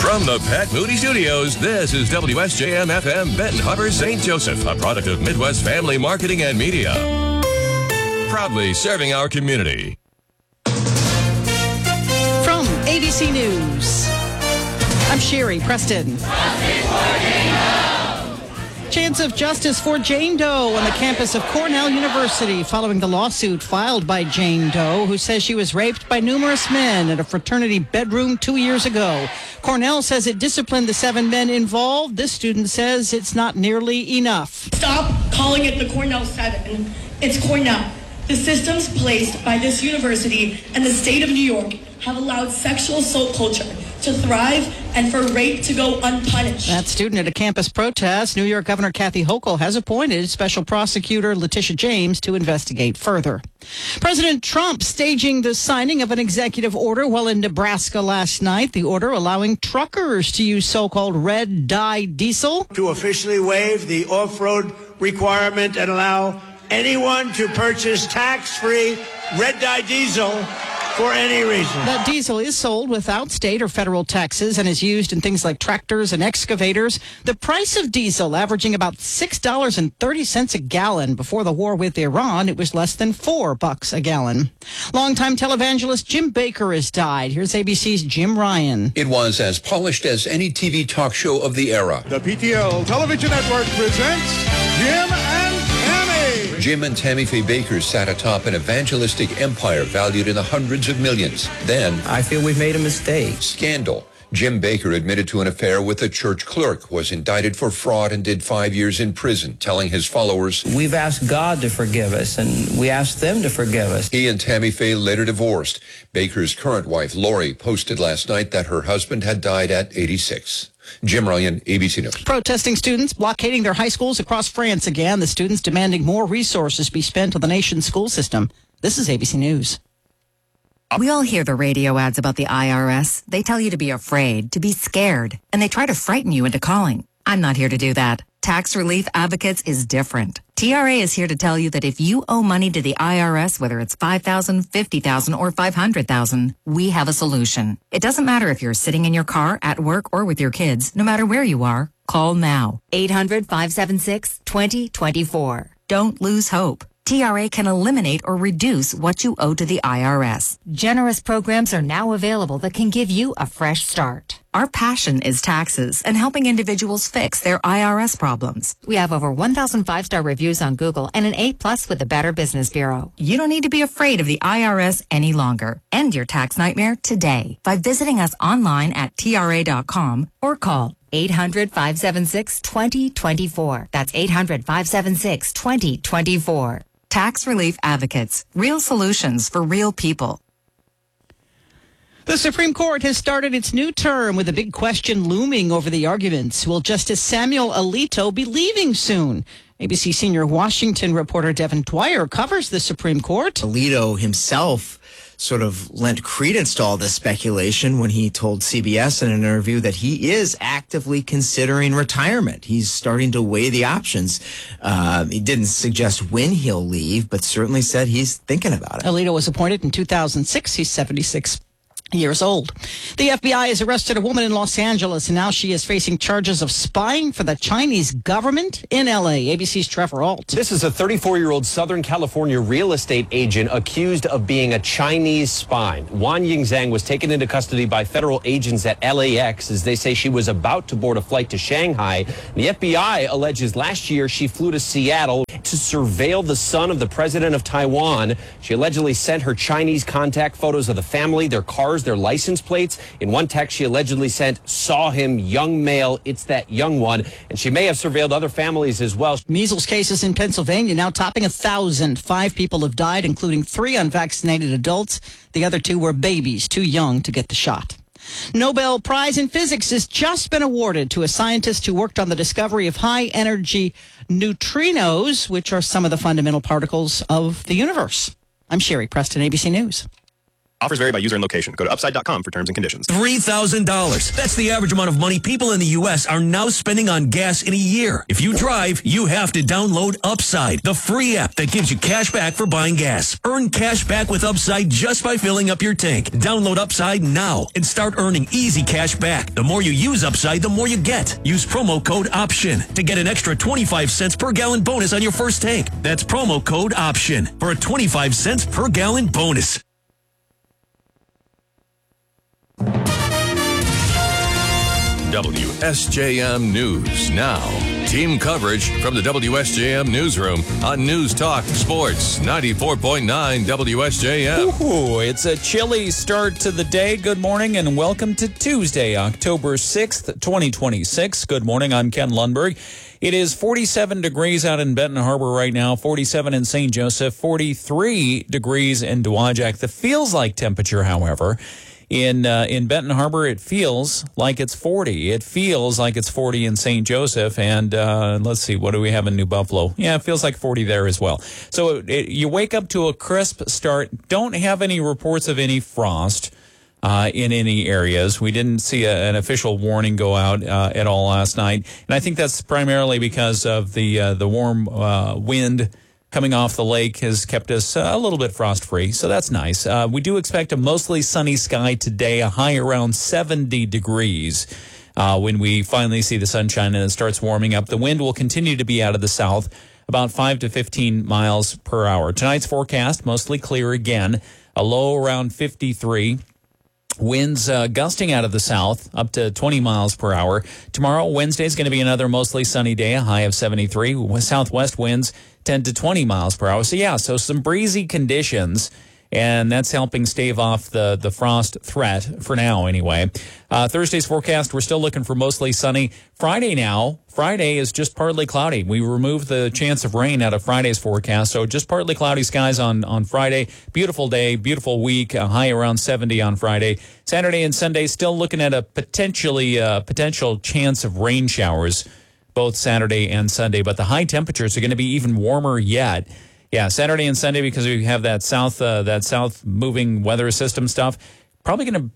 From the Pat Moody Studios, this is WSJM-FM Benton Harbor, St. Joseph, a product of Midwest Family Marketing and Media. Proudly serving our community. From ABC News, I'm Sherry Preston. Chance of justice for Jane Doe on the campus of Cornell University following the lawsuit filed by Jane Doe, who says she was raped by numerous men at a fraternity bedroom 2 years ago. Cornell says it disciplined the 7 men involved. This student says it's not nearly enough. Stop calling it the Cornell 7. It's Cornell. The systems placed by this university and the state of New York have allowed sexual assault culture to thrive and for rape to go unpunished. That student at a campus protest, New York Governor Kathy Hochul has appointed Special Prosecutor Letitia James to investigate further. President Trump staging the signing of an executive order while in Nebraska last night. The order allowing truckers to use so-called red dye diesel. To officially waive the off-road requirement and allow anyone to purchase tax-free red dye diesel for any reason. That diesel is sold without state or federal taxes and is used in things like tractors and excavators. The price of diesel averaging about $6.30 a gallon. Before the war with Iran, it was less than $4 a gallon. Longtime televangelist Jim Bakker has died. Here's ABC's Jim Ryan. It was as polished as any TV talk show of the era. The PTL Television Network presents Jim and Tammy. Jim and Tammy Faye Bakker sat atop an evangelistic empire valued in the hundreds of millions. Then, I feel we've made a mistake. Scandal. Jim Bakker admitted to an affair with a church clerk, was indicted for fraud and did 5 years in prison, telling his followers, We've asked God to forgive us, and we asked them to forgive us. He and Tammy Faye later divorced. Bakker's current wife, Lori, posted last night that her husband had died at 86. Jim Ryan, ABC News. Protesting students blockading their high schools across France again. The students demanding more resources be spent on the nation's school system. This is ABC News. We all hear the radio ads about the IRS. They tell you to be afraid, to be scared, and they try to frighten you into calling. I'm not here to do that. Tax Relief Advocates is different. TRA is here to tell you that if you owe money to the IRS, whether it's $5,000, $50,000, or $500,000, we have a solution. It doesn't matter if you're sitting in your car, at work, or with your kids. No matter where you are, call now. 800-576-2024. Don't lose hope. TRA can eliminate or reduce what you owe to the IRS. Generous programs are now available that can give you a fresh start. Our passion is taxes and helping individuals fix their IRS problems. We have over 1,000 5-star reviews on Google and an A+ with the Better Business Bureau. You don't need to be afraid of the IRS any longer. End your tax nightmare today by visiting us online at TRA.com or call 800-576-2024. That's 800-576-2024. Tax Relief Advocates. Real solutions for real people. The Supreme Court has started its new term with a big question looming over the arguments. Will Justice Samuel Alito be leaving soon? ABC senior Washington reporter Devin Dwyer covers the Supreme Court. Alito himself sort of lent credence to all this speculation when he told CBS in an interview that he is actively considering retirement. He's starting to weigh the options. He didn't suggest when he'll leave, but certainly said he's thinking about it. Alito was appointed in 2006. He's 76 years old. The FBI has arrested a woman in Los Angeles, and now she is facing charges of spying for the Chinese government in L.A. ABC's Trevor Alt. This is a 34-year-old Southern California real estate agent accused of being a Chinese spy. Wan Yingzhang was taken into custody by federal agents at LAX as they say she was about to board a flight to Shanghai. The FBI alleges last year she flew to Seattle to surveil the son of the president of Taiwan. She allegedly sent her Chinese contact photos of the family, their cars, their license plates. In one text, she allegedly sent, "Saw him, young male, it's that young one." And she may have surveilled other families as well. Measles cases in Pennsylvania now topping 1,000. 5 people have died, including 3 unvaccinated adults. The other 2 were babies, too young to get the shot. Nobel Prize in Physics has just been awarded to a scientist who worked on the discovery of high-energy neutrinos, which are some of the fundamental particles of the universe. I'm Sherry Preston, ABC News. Offers vary by user and location. Go to upside.com for terms and conditions. $3,000. That's the average amount of money people in the U.S. are now spending on gas in a year. If you drive, you have to download Upside, the free app that gives you cash back for buying gas. Earn cash back with Upside just by filling up your tank. Download Upside now and start earning easy cash back. The more you use Upside, the more you get. Use promo code OPTION to get an extra 25 cents per gallon bonus on your first tank. That's promo code OPTION for a 25 cents per gallon bonus. WSJM News now. Team coverage from the WSJM Newsroom on News Talk Sports 94.9 WSJM. Ooh, it's a chilly start to the day. Good morning and welcome to Tuesday, October 6th, 2026. Good morning, I'm Ken Lundberg. It is 47 degrees out in Benton Harbor right now, 47 in St. Joseph, 43 degrees in Dowagiac. The feels-like temperature, however, in Benton Harbor, it feels like it's 40. It feels like it's 40 in St. Joseph. And let's see, what do we have in New Buffalo? Yeah, it feels like 40 there as well. So you wake up to a crisp start. Don't have any reports of any frost in any areas. We didn't see an official warning go out at all last night. And I think that's primarily because of the warm wind coming off the lake has kept us a little bit frost-free, so that's nice. We do expect a mostly sunny sky today, a high around 70 degrees when we finally see the sunshine and it starts warming up. The wind will continue to be out of the south, about 5 to 15 miles per hour. Tonight's forecast, mostly clear again, a low around 53. Winds gusting out of the south up to 20 miles per hour. Tomorrow, Wednesday, is going to be another mostly sunny day, a high of 73. Southwest winds 10 to 20 miles per hour. So some breezy conditions, and that's helping stave off the frost threat for now anyway. Thursday's forecast, we're still looking for mostly sunny. Friday is just partly cloudy. We removed the chance of rain out of Friday's forecast, so just partly cloudy skies on Friday. Beautiful day, beautiful week, a high around 70 on Friday. Saturday and Sunday, still looking at a potential chance of rain showers both Saturday and Sunday, but the high temperatures are going to be even warmer yet. Yeah, Saturday and Sunday, because we have that south moving weather system stuff. Probably going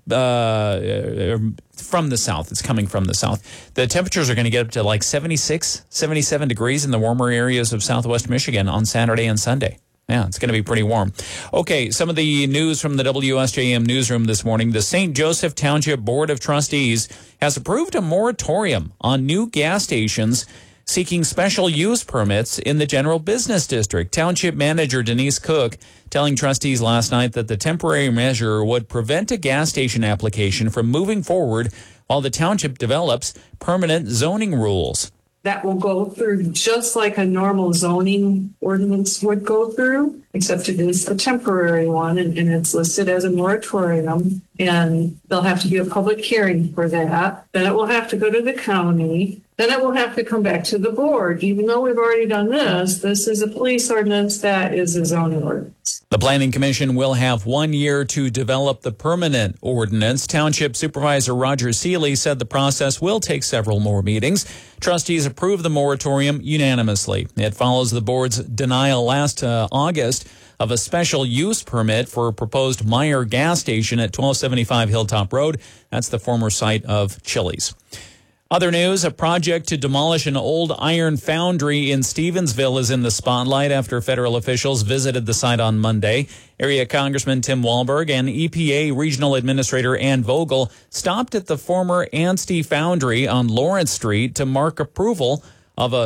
to, from the south. It's coming from the south. The temperatures are going to get up to like 76, 77 degrees in the warmer areas of southwest Michigan on Saturday and Sunday. Yeah, it's going to be pretty warm. Okay, some of the news from the WSJM newsroom this morning. The St. Joseph Township Board of Trustees has approved a moratorium on new gas stations seeking special use permits in the general business district. Township Manager Denise Cook telling trustees last night that the temporary measure would prevent a gas station application from moving forward while the township develops permanent zoning rules. That will go through just like a normal zoning ordinance would go through, except it is a temporary one, and it's listed as a moratorium, and there'll have to be a public hearing for that. Then it will have to go to the county. Then it will have to come back to the board. Even though we've already done this is a police ordinance, that is a zoning ordinance. The Planning Commission will have 1 year to develop the permanent ordinance. Township Supervisor Roger Seeley said the process will take several more meetings. Trustees approved the moratorium unanimously. It follows the board's denial last August of a special use permit for a proposed Meyer gas station at 1275 Hilltop Road. That's the former site of Chili's. Other news, a project to demolish an old iron foundry in Stevensville is in the spotlight after federal officials visited the site on Monday. Area Congressman Tim Walberg and EPA Regional Administrator Ann Vogel stopped at the former Anstey Foundry on Lawrence Street to mark approval of a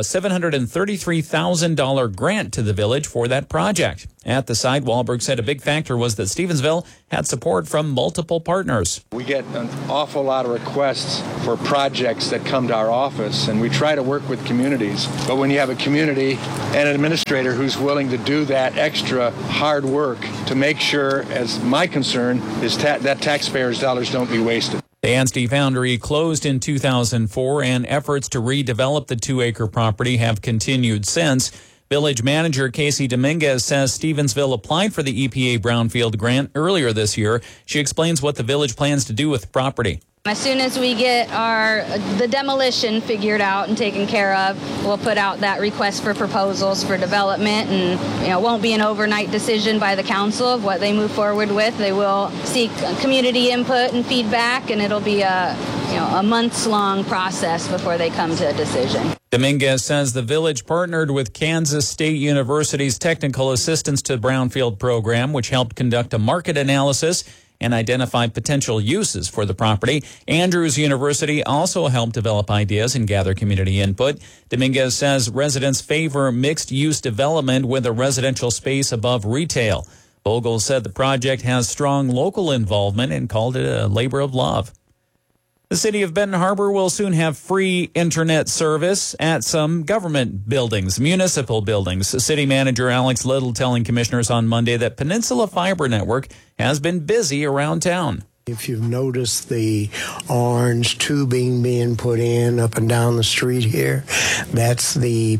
$733,000 grant to the village for that project. At the site, Walberg said a big factor was that Stevensville had support from multiple partners. We get an awful lot of requests for projects that come to our office, and we try to work with communities. But when you have a community and an administrator who's willing to do that extra hard work to make sure, as my concern, is that taxpayers' dollars don't be wasted. The Anstey Foundry closed in 2004, and efforts to redevelop the 2-acre property have continued since. Village manager Casey Dominguez says Stevensville applied for the EPA Brownfield grant earlier this year. She explains what the village plans to do with the property. As soon as we get the demolition figured out and taken care of, we'll put out that request for proposals for development, and it won't be an overnight decision by the council of what they move forward with. They will seek community input and feedback, and it'll be a months-long process before they come to a decision. Dominguez says the village partnered with Kansas State University's Technical Assistance to Brownfield program, which helped conduct a market analysis and identify potential uses for the property. Andrews University also helped develop ideas and gather community input. Dominguez says residents favor mixed-use development with a residential space above retail. Bogle said the project has strong local involvement and called it a labor of love. The city of Benton Harbor will soon have free internet service at some government buildings, municipal buildings. City Manager Alex Little telling commissioners on Monday that Peninsula Fiber Network has been busy around town. If you've noticed the orange tubing being put in up and down the street here, that's the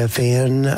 PFN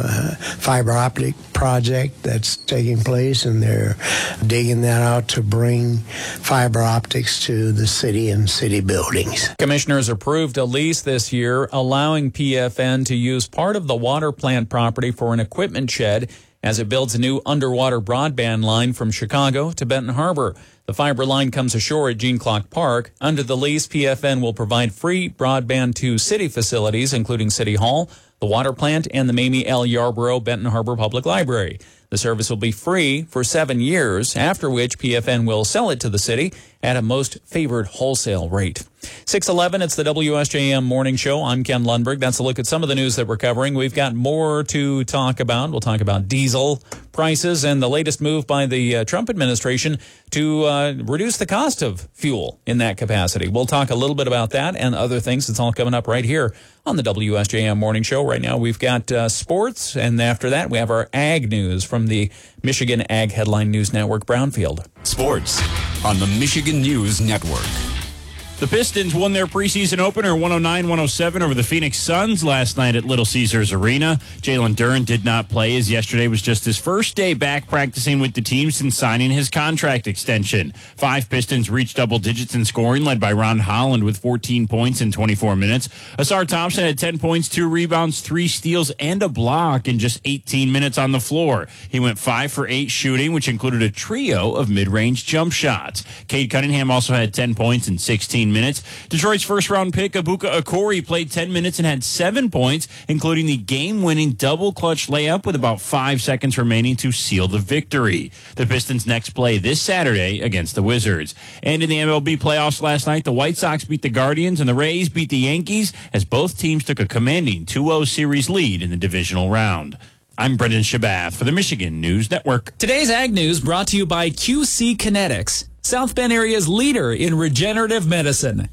fiber optic project that's taking place, and they're digging that out to bring fiber optics to the city and city buildings. Commissioners approved a lease this year allowing PFN to use part of the water plant property for an equipment shed as it builds a new underwater broadband line from Chicago to Benton Harbor. The fiber line comes ashore at Gene Clark Park. Under the lease, PFN will provide free broadband to city facilities, including City Hall, the water plant, and the Mamie L. Yarborough Benton Harbor Public Library. The service will be free for 7 years, after which PFN will sell it to the city at a most favored wholesale rate. 6:11, it's the WSJM Morning Show. I'm Ken Lundberg. That's a look at some of the news that we're covering. We've got more to talk about. We'll talk about diesel prices and the latest move by the Trump administration to reduce the cost of fuel in that capacity. We'll talk a little bit about that and other things. It's all coming up right here on the WSJM Morning Show. Right now, we've got sports, and after that, we have our ag news from the Michigan Ag Headline News Network, Brownfield. Sports on the Michigan News Network. The Pistons won their preseason opener 109-107 over the Phoenix Suns last night at Little Caesars Arena. Jalen Duren did not play, as yesterday was just his first day back practicing with the team since signing his contract extension. 5 Pistons reached double digits in scoring, led by Ron Holland with 14 points in 24 minutes. Asar Thompson had 10 points, 2 rebounds, 3 steals, and a block in just 18 minutes on the floor. He went 5 for 8 shooting, which included a trio of mid-range jump shots. Cade Cunningham also had 10 points in 16 minutes. Detroit's first-round pick, Abuka Okori, played 10 minutes and had 7 points, including the game-winning double-clutch layup with about 5 seconds remaining to seal the victory. The Pistons next play this Saturday against the Wizards. And in the MLB playoffs last night, the White Sox beat the Guardians and the Rays beat the Yankees as both teams took a commanding 2-0 series lead in the divisional round. I'm Brendan Shabath for the Michigan News Network. Today's Ag News brought to you by QC Kinetics, South Bend area's leader in regenerative medicine.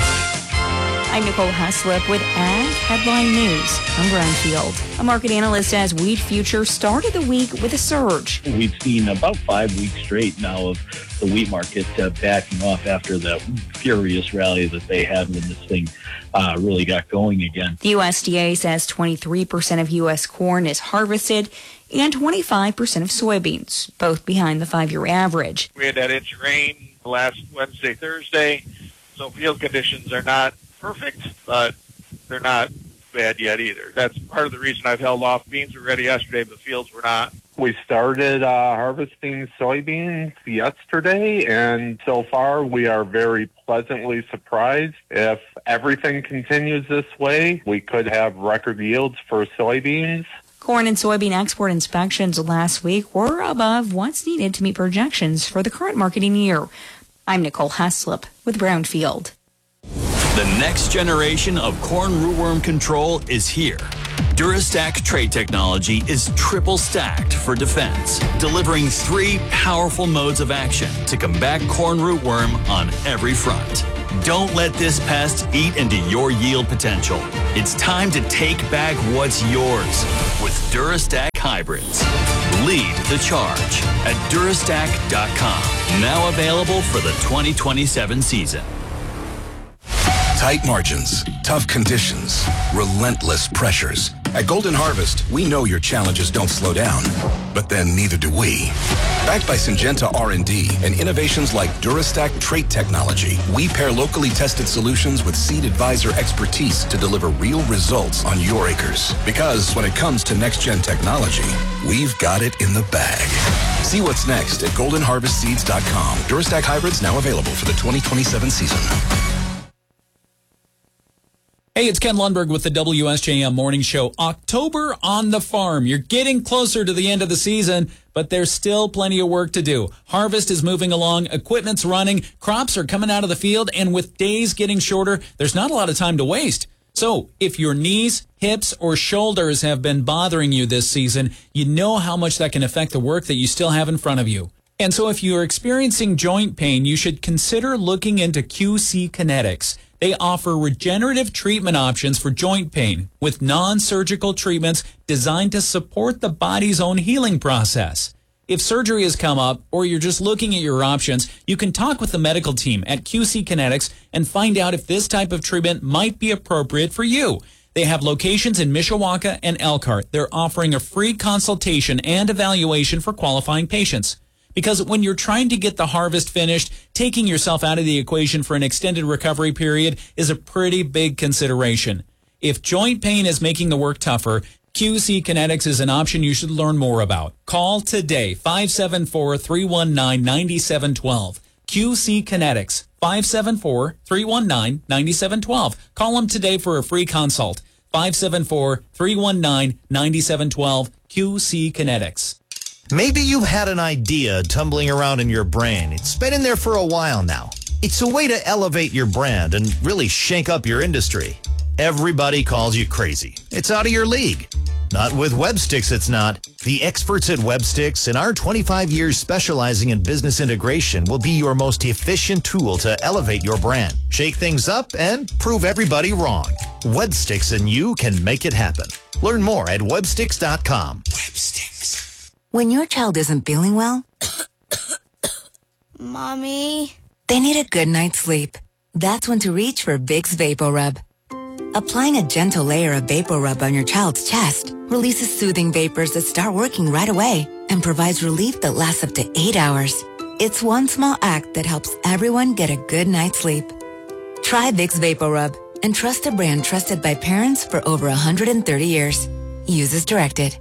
I'm Nicole Haslip with Ag Headline News from Brownfield. A market analyst says wheat futures started the week with a surge. We've seen about 5 weeks straight now of the wheat market backing off after the furious rally that they had when this thing really got going again. The USDA says 23% of U.S. corn is harvested and 25% of soybeans, both behind the 5-year average. We had that inch of rain last Wednesday, Thursday, so field conditions are not perfect, but they're not bad yet either. That's part of the reason I've held off. Beans were ready yesterday, but the fields were not. We started harvesting soybeans yesterday, and so far we are very pleasantly surprised. If everything continues this way, we could have record yields for soybeans. Corn and soybean export inspections last week were above what's needed to meet projections for the current marketing year. I'm Nicole Haslip with Brownfield. The next generation of corn rootworm control is here. Durastack trait technology is triple stacked for defense, delivering 3 powerful modes of action to combat corn rootworm on every front. Don't let this pest eat into your yield potential. It's time to take back what's yours with Durastack hybrids. Lead the charge at Durastack.com. Now available for the 2027 season. Tight margins, tough conditions, relentless pressures. At Golden Harvest, we know your challenges don't slow down, but then neither do we. Backed by Syngenta R&D and innovations like Durastack trait technology, we pair locally tested solutions with Seed Advisor expertise to deliver real results on your acres. Because when it comes to next-gen technology, we've got it in the bag. See what's next at goldenharvestseeds.com. Durastack hybrids now available for the 2027 season. Hey, it's Ken Lundberg with the WSJM Morning Show. October on the farm. You're getting closer to the end of the season, but there's still plenty of work to do. Harvest is moving along, equipment's running, crops are coming out of the field, and with days getting shorter, there's not a lot of time to waste. So if your knees, hips, or shoulders have been bothering you this season, you know how much that can affect the work that you still have in front of you. And so if you're experiencing joint pain, you should consider looking into QC Kinetics. They offer regenerative treatment options for joint pain with non-surgical treatments designed to support the body's own healing process. If surgery has come up or you're just looking at your options, you can talk with the medical team at QC Kinetics and find out if this type of treatment might be appropriate for you. They have locations in Mishawaka and Elkhart. They're offering a free consultation and evaluation for qualifying patients. Because when you're trying to get the harvest finished, taking yourself out of the equation for an extended recovery period is a pretty big consideration. If joint pain is making the work tougher, QC Kinetics is an option you should learn more about. Call today, 574-319-9712. QC Kinetics, 574-319-9712. Call them today for a free consult. 574-319-9712, QC Kinetics. Maybe you've had an idea tumbling around in your brain. It's been in there for a while now. It's a way to elevate your brand and really shake up your industry. Everybody calls you crazy. It's out of your league. Not with WebSticks, it's not. The experts at WebSticks and our 25 years specializing in business integration will be your most efficient tool to elevate your brand, shake things up, and prove everybody wrong. WebSticks and you can make it happen. Learn more at websticks.com. WebSticks. When your child isn't feeling well, Mommy, they need a good night's sleep. That's when to reach for Vicks VapoRub. Applying a gentle layer of VapoRub on your child's chest releases soothing vapors that start working right away and provides relief that lasts up to 8 hours. It's one small act that helps everyone get a good night's sleep. Try Vicks VapoRub and trust a brand trusted by parents for over 130 years. Use as directed.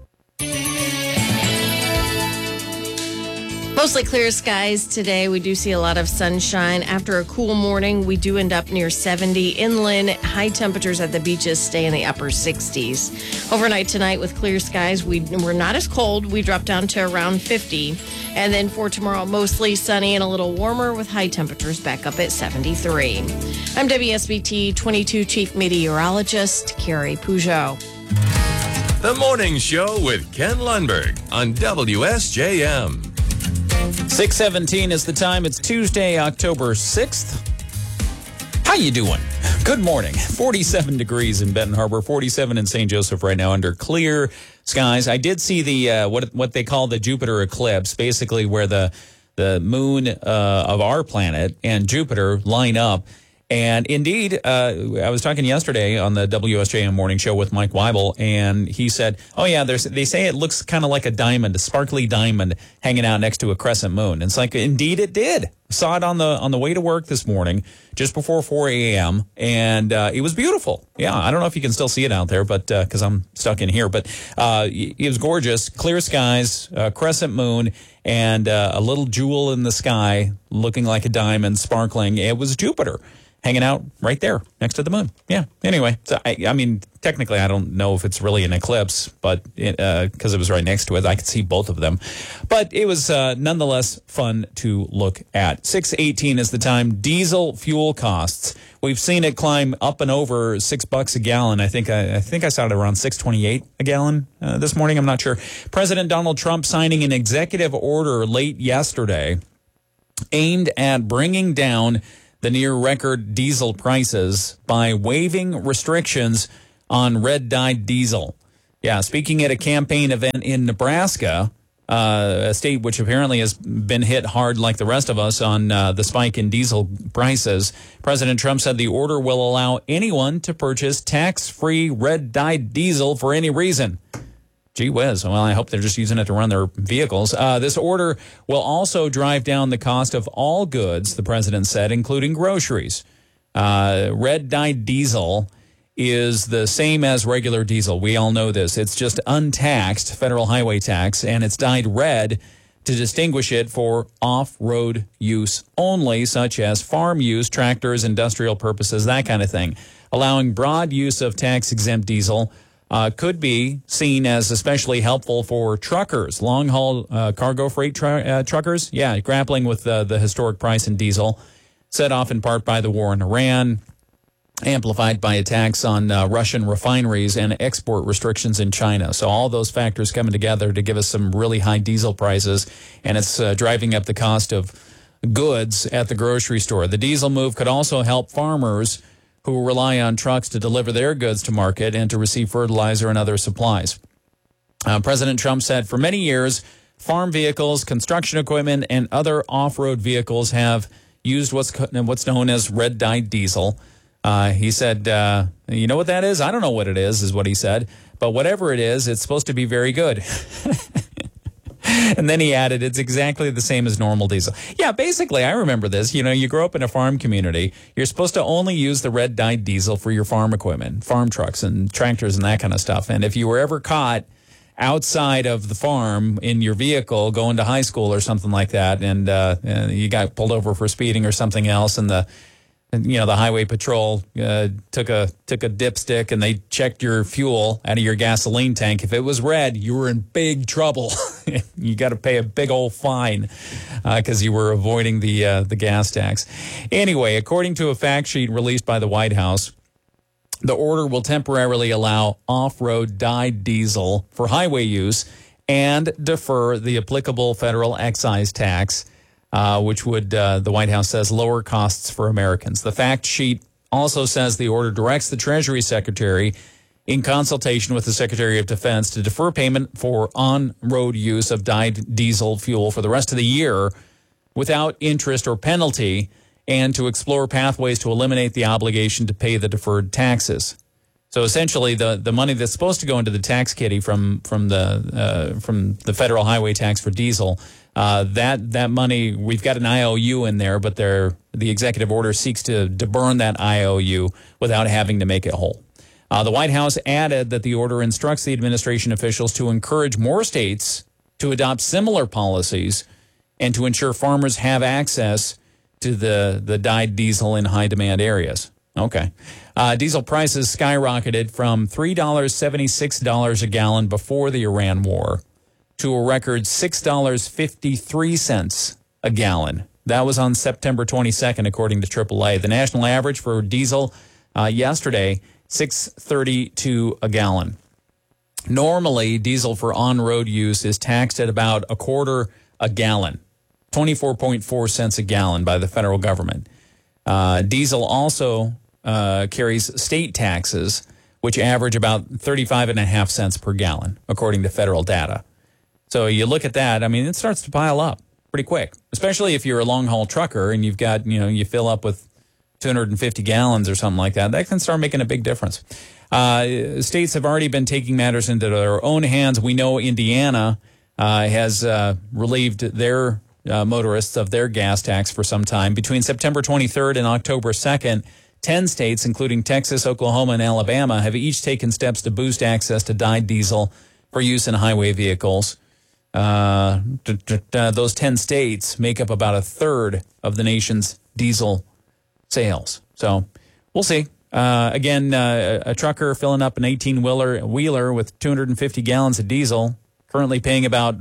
mostly clear skies today. We do see a lot of sunshine. After a cool morning, we do end up near 70 inland. High temperatures at the beaches stay in the upper 60s. Overnight tonight with clear skies, we're not as cold. We drop down to around 50. And then for tomorrow, mostly sunny and a little warmer with high temperatures back up at 73. I'm WSBT 22 Chief Meteorologist Carrie Peugeot. The Morning Show with Ken Lundberg on WSJM. 6:17 is the time. It's Tuesday, October 6th. How you doing? Good morning. 47 degrees in Benton Harbor, 47 in St. Joseph right now under clear skies. I did see the what they call the Jupiter eclipse, basically where the moon of our planet and Jupiter line up. And indeed, I was talking yesterday on the WSJM Morning Show with Mike Weibel, and he said, oh, yeah, they say it looks kind of like a diamond, a sparkly diamond hanging out next to a crescent moon. And it's like, indeed it did. Saw it on the way to work this morning, just before 4 a.m., and it was beautiful. Yeah, I don't know if you can still see it out there, but because I'm stuck in here. But it was gorgeous, clear skies, crescent moon, and a little jewel in the sky looking like a diamond, sparkling. It was Jupiter hanging out right there next to the moon. Yeah. Anyway, so I mean, technically, I don't know if it's really an eclipse, but because it was right next to it, I could see both of them. But it was nonetheless fun to look at. 6:18 is the time. Diesel fuel costs. We've seen it climb up and over $6 a gallon. I think I saw it around $6.28 a gallon this morning. I'm not sure. President Donald Trump signing an executive order late yesterday aimed at bringing down the near-record diesel prices by waiving restrictions on red-dyed diesel. Yeah, speaking at a campaign event in Nebraska, a state which apparently has been hit hard like the rest of us on the spike in diesel prices, President Trump said the order will allow anyone to purchase tax-free red-dyed diesel for any reason. Gee whiz. Well, I hope they're just using it to run their vehicles. This order will also drive down the cost of all goods, the president said, including groceries. Red dyed diesel is the same as regular diesel. We all know this. It's just untaxed federal highway tax, and it's dyed red to distinguish it for off-road use only, such as farm use, tractors, industrial purposes, that kind of thing. Allowing broad use of tax-exempt diesel could be seen as especially helpful for truckers, long-haul cargo freight truckers. Yeah, grappling with the historic price in diesel, set off in part by the war in Iran, amplified by attacks on Russian refineries and export restrictions in China. So all those factors coming together to give us some really high diesel prices, and it's driving up the cost of goods at the grocery store. The diesel move could also help farmers who rely on trucks to deliver their goods to market and to receive fertilizer and other supplies. President Trump said for many years, farm vehicles, construction equipment, and other off-road vehicles have used what's known as red-dyed diesel. He said, you know what that is? I don't know what it is what he said. But whatever it is, it's supposed to be very good. And then he added, it's exactly the same as normal diesel. Yeah, basically, I remember this. You know, you grow up in a farm community. You're supposed to only use the red-dyed diesel for your farm equipment, farm trucks and tractors and that kind of stuff. And if you were ever caught outside of the farm in your vehicle going to high school or something like that, and you got pulled over for speeding or something else, and the highway patrol took a dipstick and they checked your fuel out of your gasoline tank. If it was red, you were in big trouble. You got to pay a big old fine because you were avoiding the gas tax. Anyway, according to a fact sheet released by the White House, the order will temporarily allow off-road dyed diesel for highway use and defer the applicable federal excise tax, which would, the White House says, lower costs for Americans. The fact sheet also says the order directs the Treasury Secretary, in consultation with the Secretary of Defense, to defer payment for on-road use of dyed diesel fuel for the rest of the year without interest or penalty, and to explore pathways to eliminate the obligation to pay the deferred taxes. So essentially, the money that's supposed to go into the tax kitty from the federal highway tax for diesel, that money, we've got an IOU in there, but the executive order seeks to burn that IOU without having to make it whole. The White House added that the order instructs the administration officials to encourage more states to adopt similar policies and to ensure farmers have access to the dyed diesel in high-demand areas. Okay. Diesel prices skyrocketed from $3.76 a gallon before the Iran war to a record $6.53 a gallon. That was on September 22nd, according to AAA. The national average for diesel yesterday, $6.32 a gallon. Normally, diesel for on-road use is taxed at about a quarter a gallon, 24.4 cents a gallon by the federal government. Diesel also carries state taxes, which average about 35.5 cents per gallon, according to federal data. So you look at that, I mean, it starts to pile up pretty quick, especially if you're a long-haul trucker and you've got, you fill up with 250 gallons or something like that. That can start making a big difference. States have already been taking matters into their own hands. We know Indiana has relieved their motorists of their gas tax for some time. Between September 23rd and October 2nd, 10 states, including Texas, Oklahoma, and Alabama, have each taken steps to boost access to dyed diesel for use in highway vehicles. Those 10 states make up about a third of the nation's diesel sales. So we'll see. Again, a trucker filling up an 18-wheeler with 250 gallons of diesel, currently paying about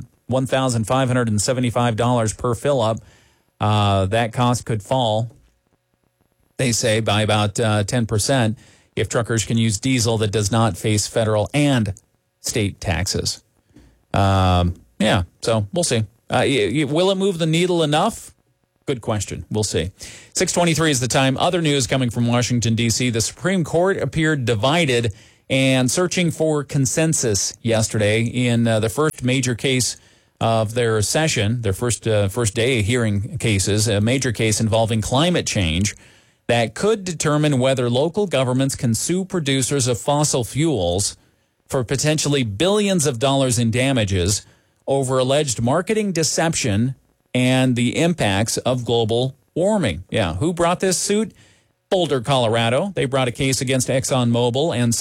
$1,575 per fill-up. That cost could fall, they say, by about 10% if truckers can use diesel that does not face federal and state taxes. Yeah, so we'll see. Will it move the needle enough? Good question. We'll see. 6:23 is the time. Other news coming from Washington, D.C. The Supreme Court appeared divided and searching for consensus yesterday in the first major case of their session, their first day hearing cases, a major case involving climate change that could determine whether local governments can sue producers of fossil fuels for potentially billions of dollars in damages over alleged marketing deception and the impacts of global warming. Yeah, who brought this suit? Boulder, Colorado. They brought a case against ExxonMobil and